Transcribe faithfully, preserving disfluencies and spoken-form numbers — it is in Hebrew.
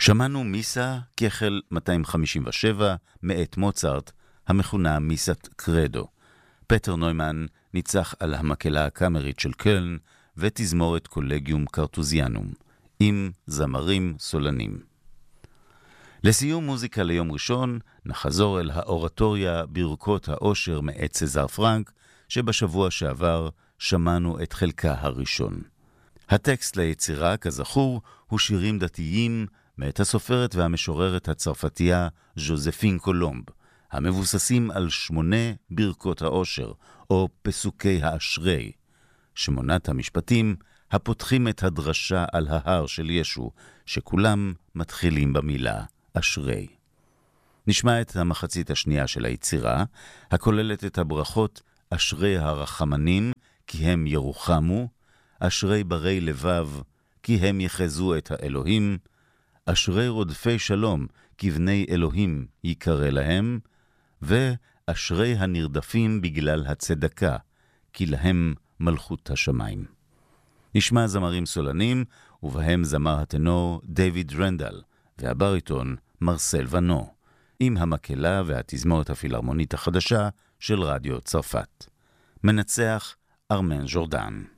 שמענו מיסה כחל מאתיים חמישים ושבע מאת מוצרט, המכונה מיסת קרדו. פטר נוימן ניצח על המקהלה הקאמרית של קלן ותזמורת קולגיום קרטוזיאנום, עם זמרים סולנים. לסיום מוזיקה ליום ראשון, נחזור אל האורטוריה ברכות האושר מאת סזר פרנק, שבשבוע שעבר שמענו את חלקה הראשון. הטקסט ליצירה, כזכור, הוא שירים דתיים מאת הסופרת והמשוררת הצרפתייה ז'וזפין קולומב, המבוססים על שמונה ברכות האושר, או פסוקי האשרי, שמונת המשפטים הפותחים את הדרשה על ההר של ישו, שכולם מתחילים במילה אשרי. נשמע את המחצית השנייה של היצירה, הכוללת את הברכות אשרי הרחמנים, כי הם ירוחמו, אשרי ברי לבב, כי הם יחזו את האלוהים, אשרי רודפי שלום, כי בני אלוהים יקרא להם, ואשרי הנרדפים בגלל הצדקה, כי להם מלכות השמיים. נשמע זמרים סולנים, ובהם זמר הטנור דיוויד רנדל, והבריטון מרסל ונו, עם המקהלה והתזמורת הפילהרמונית החדשה של רדיו צרפת. מנצח ארמן ז'ורדן.